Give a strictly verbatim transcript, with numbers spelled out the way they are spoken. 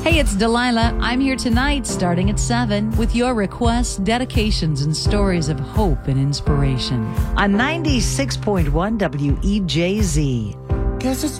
Hey, it's Delilah. I'm here tonight starting at seven with your requests, dedications, and stories of hope and inspiration. On ninety-six point one W E J Z. Guess it's